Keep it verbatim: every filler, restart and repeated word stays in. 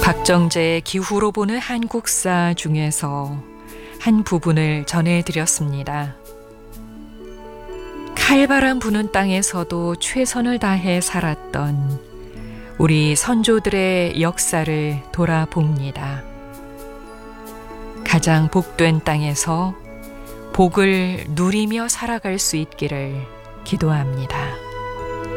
박정재의 기후로 보는 한국사 중에서 한 부분을 전해드렸습니다. 칼바람 부는 땅에서도 최선을 다해 살았던 우리 선조들의 역사를 돌아봅니다. 가장 복된 땅에서 복을 누리며 살아갈 수 있기를 기도합니다.